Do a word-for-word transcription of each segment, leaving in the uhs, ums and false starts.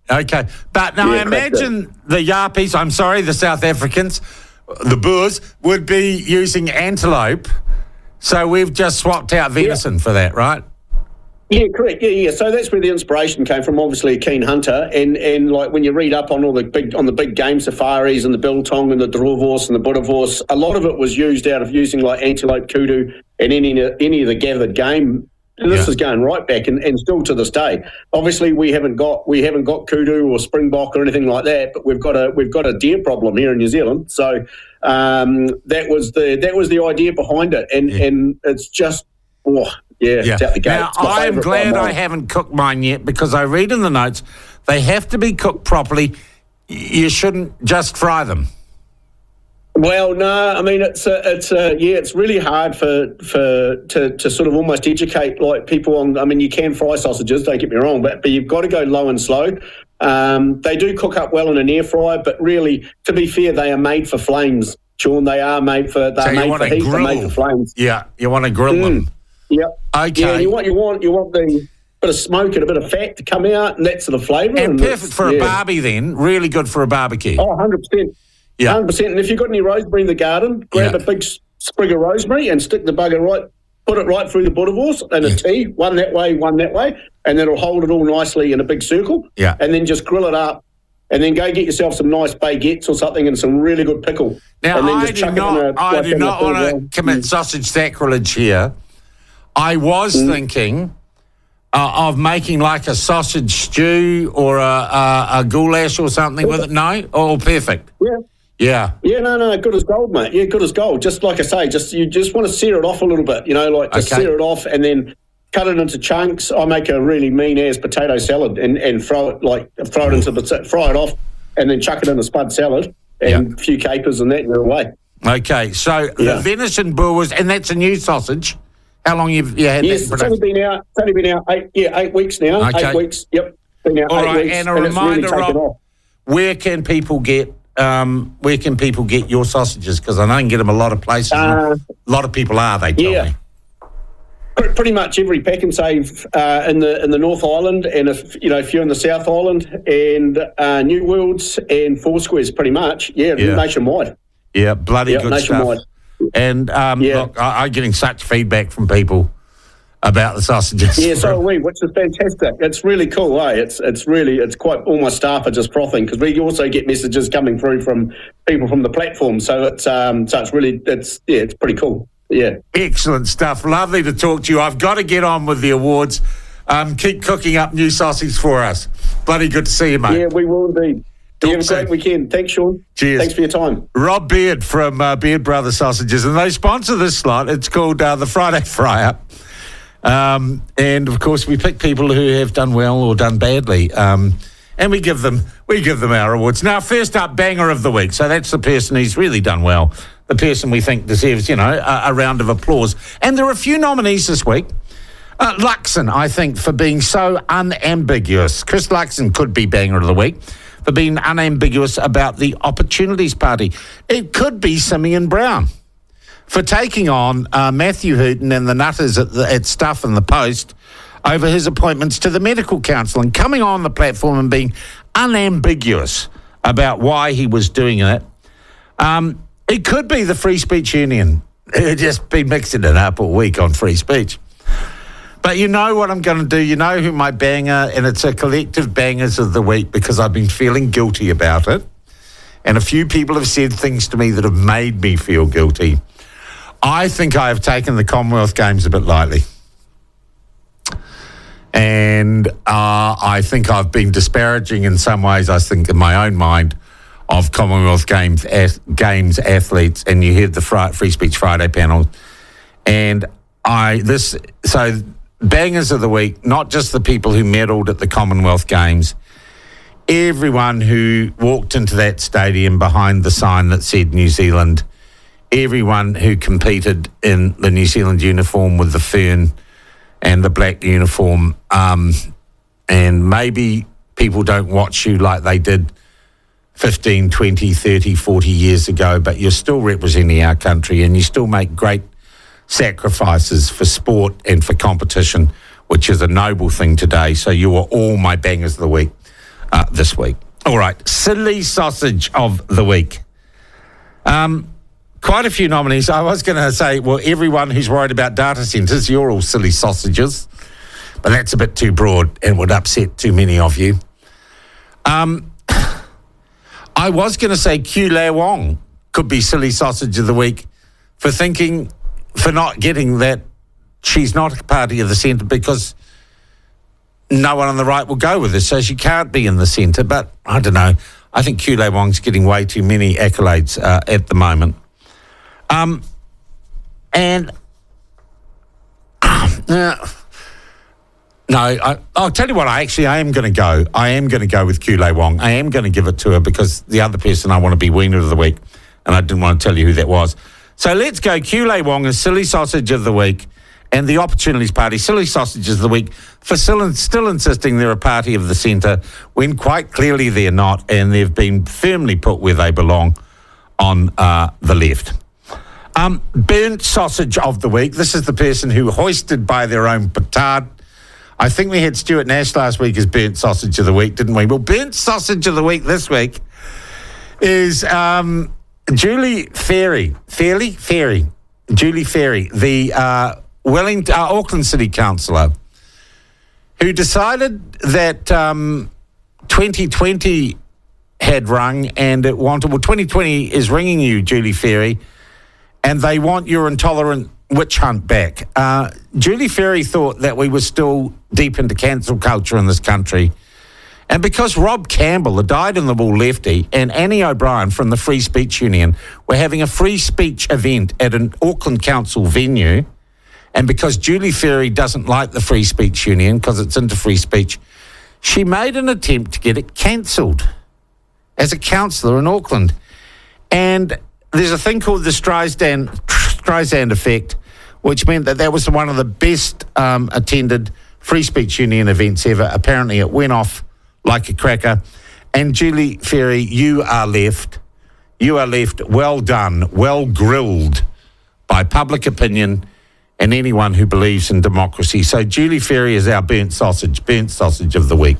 Okay. But now Yeah, I imagine the Yappies, I'm sorry, the South Africans, the Boers, would be using antelope. So we've just swapped out venison yeah. for that, right? Yeah, correct. Yeah, yeah. So that's where the inspiration came from. Obviously, a keen hunter, and and like when you read up on all the big on the big game safaris and the biltong and the droëwors and the boerewors, a lot of it was used out of using like antelope, kudu, and any any of the gathered game. And this yeah. is going right back, and, and still to this day. Obviously, we haven't got we haven't got kudu or springbok or anything like that, but we've got a we've got a deer problem here in New Zealand. So um, that was the that was the idea behind it, and yeah. and it's just oh. Yeah, yeah. It's out the gate. Now, I'm glad I haven't cooked mine yet because I read in the notes they have to be cooked properly. You shouldn't just fry them. Well, no, I mean it's a, it's a, yeah, it's really hard for for to, to sort of almost educate like people on. I mean, you can fry sausages, don't get me wrong, but but you've got to go low and slow. Um, they do cook up well in an air fryer, but really, to be fair, they are made for flames, Sean. They are made for they're so made for heat. They're made for flames. Yeah, you want to grill mm. them. Yeah. Okay. Yeah, you want you want you want the bit of smoke and a bit of fat to come out, and that's the flavour. And, and perfect for yeah. a barbie then. Really good for a barbecue. Oh, one hundred percent. Yeah. one hundred percent. And if you've got any rosemary in the garden, grab yeah. a big sprig of rosemary and stick the bugger right, put it right through the boerewors and a yeah. T, one that way, one that way, and then it'll hold it all nicely in a big circle. Yeah. And then just grill it up. And then go get yourself some nice baguettes or something and some really good pickle. Now, and then I just do chuck not, it in a, I do not want to well. commit mm. sausage sacrilege here. I was mm. thinking uh, of making like a sausage stew or a, a, a goulash or something perfect. with it. No? Oh, perfect. Yeah. Yeah. Yeah, no, no, good as gold, mate. Yeah, good as gold. Just like I say, just you just want to sear it off a little bit, you know, like just okay. sear it off and then cut it into chunks. I make a really mean-ass potato salad and, and throw it like throw it into the fry it off and then chuck it in a spud salad and yep. a few capers and that and you're away. Okay, so yeah. the venison boers, and that's a new sausage. How long you've you had yes, that? Yes, it's only been out. It's only been out eight. Yeah, eight weeks now. Okay. Eight weeks. Yep, been out All eight right, weeks. and a and reminder, it's really Rob, off. where can people get um, where can people get your sausages? Because I know you can get them a lot of places. Uh, a lot of people are. They tell yeah. me. Pretty much every pack and save uh, in the in the North Island, and if you know if you're in the South Island, and uh, New Worlds and Foursquares, pretty much, yeah, yeah. nationwide. Yeah, bloody yeah, good nationwide. stuff. And um, yeah. look, I, I'm getting such feedback from people about the sausages. Yeah, so are we, which is fantastic. It's really cool, eh? It's it's really it's quite. All my staff are just frothing because we also get messages coming through from people from the platform. So it's um so it's really it's yeah it's pretty cool. Yeah. Excellent stuff. Lovely to talk to you. I've got to get on with the awards. Um, keep cooking up new sausage for us. Bloody good to see you, mate. Yeah, we will indeed. You have a great weekend. Thanks, Sean. Cheers. Thanks for your time. Rob Beard from uh, Beard Brothers Sausages, and they sponsor this slot. It's called uh, the Friday Fry-Up. Um, and, of course, we pick people who have done well or done badly, um, and we give them we give them our awards. Now, first up, Banger of the Week. So that's the person who's really done well, the person we think deserves, you know, a, a round of applause. And there are a few nominees this week. Uh, Luxon, I think, for being so unambiguous. Chris Luxon could be Banger of the Week for being unambiguous about the Opportunities Party. It could be Simeon Brown for taking on uh, Matthew Hooton and the Nutters at, the, at Stuff and the Post over his appointments to the Medical Council and coming on the platform and being unambiguous about why he was doing it. Um, it could be the Free Speech Union. It'd just be mixing it up all week on free speech. But you know what I'm going to do. You know who my banger, and it's a collective bangers of the week because I've been feeling guilty about it. And a few people have said things to me that have made me feel guilty. I think I have taken the Commonwealth Games a bit lightly. And uh, I think I've been disparaging in some ways, I think, in my own mind, of Commonwealth Games, ath- Games athletes. And you heard the Free Speech Friday panel. And I, this, so... Bangers of the week, not just the people who medalled at the Commonwealth Games, everyone who walked into that stadium behind the sign that said New Zealand, everyone who competed in the New Zealand uniform with the fern and the black uniform, um, and maybe people don't watch you like they did fifteen, twenty, thirty, forty years ago, but you're still representing our country and you still make great sacrifices for sport and for competition, which is a noble thing today. So you are all my bangers of the week. uh, this week. All right, silly sausage of the week. Um, quite a few nominees. I was going to say, well, everyone who's worried about data centres, you're all silly sausages. But that's a bit too broad and would upset too many of you. Um, I was going to say Q Lei Wong could be silly sausage of the week for thinking, for not getting that she's not a party of the centre because no one on the right will go with her, so she can't be in the centre. But I don't know. I think Q Lei Wong's getting way too many accolades uh, at the moment. Um, and uh, no, I, I'll tell you what. I actually I am going to go. I am going to go with Q Lei Wong. I am going to give it to her because the other person I want to be Wiener of the week, and I didn't want to tell you who that was. So let's go. Q Lei Wong is silly sausage of the week. And the Opportunities Party, silly sausages of the week, for still, still insisting they're a party of the centre when quite clearly they're not, and they've been firmly put where they belong on uh, the left. Um, burnt sausage of the week. This is the person who hoisted by their own petard. I think we had Stuart Nash last week as burnt sausage of the week, didn't we? Well, burnt sausage of the week this week is um, Julie Ferry. Fairley? Ferry. Julie Ferry, the... Uh, Wellington, uh, Auckland City Councillor, who decided that um, twenty twenty had rung and it wanted, well, twenty twenty is ringing you, Julie Ferry, and they want your intolerant witch hunt back. Uh, Julie Ferry thought that we were still deep into cancel culture in this country. And because Rob Campbell, the dyed-in-the-wool lefty, and Annie O'Brien from the Free Speech Union were having a free speech event at an Auckland Council venue, and because Julie Ferry doesn't like the Free Speech Union because it's into free speech, she made an attempt to get it cancelled as a councillor in Auckland. And there's a thing called the Streisand, Streisand effect, which meant that that was one of the best um, attended Free Speech Union events ever. Apparently it went off like a cracker. And Julie Ferry, you are left. You are left well done, well grilled by public opinion and anyone who believes in democracy. So Julie Ferry is our burnt sausage, burnt sausage of the week.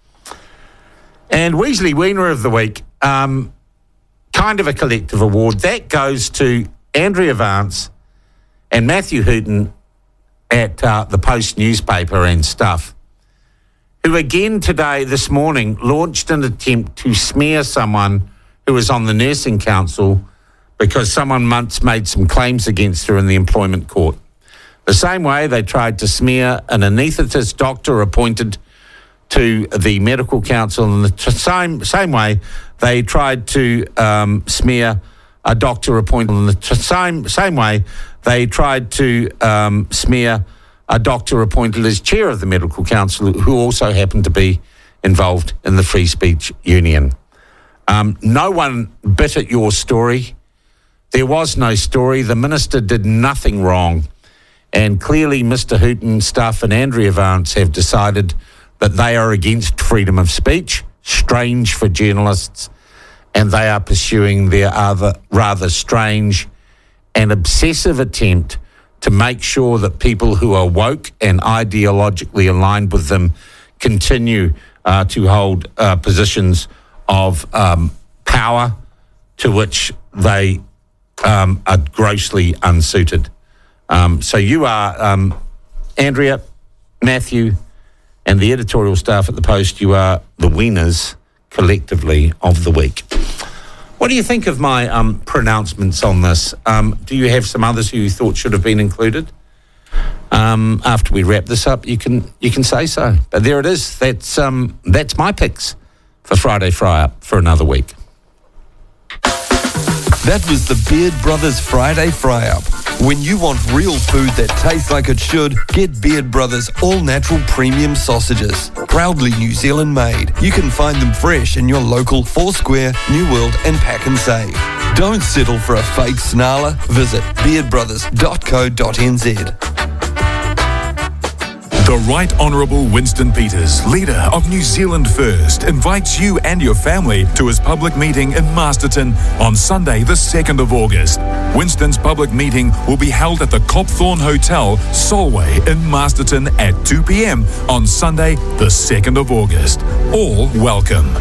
And Weasley Wiener of the week, um, kind of a collective award. That goes to Andrea Vance and Matthew Hooton at uh, the Post newspaper and stuff, who again today, this morning, launched an attempt to smear someone who was on the Nursing Council because someone once made some claims against her in the employment court. The same way they tried to smear an anaesthetist doctor appointed to the Medical Council, and the t- same same way they tried to um, smear a doctor appointed. In the t- same same way they tried to um, smear a doctor appointed as chair of the Medical Council, who also happened to be involved in the Free Speech Union. Um, no one bit at your story. There was no story. The minister did nothing wrong. And clearly Mister Hooton, Stuff and Andrea Vance have decided that they are against freedom of speech, strange for journalists, and they are pursuing their other rather strange and obsessive attempt to make sure that people who are woke and ideologically aligned with them continue uh, to hold uh, positions of um, power to which they um, are grossly unsuited. Um, so you are, um, Andrea, Matthew, and the editorial staff at the Post, you are the winners collectively of the week. What do you think of my um, pronouncements on this? Um, do you have some others who you thought should have been included? Um, after we wrap this up, you can you can say so. But there it is. That's um, that's my picks for Friday Fry Up for another week. That was the Beard Brothers Friday Fry Up. When you want real food that tastes like it should, get Beard Brothers all-natural premium sausages. Proudly New Zealand made. You can find them fresh in your local Foursquare, New World and Pack and Save. Don't settle for a fake snarler. Visit beard brothers dot co dot n z. The Right Honourable Winston Peters, leader of New Zealand First, invites you and your family to his public meeting in Masterton on Sunday, the second of August. Winston's public meeting will be held at the Copthorne Hotel, Solway in Masterton at two p.m. on Sunday, the second of August. All welcome.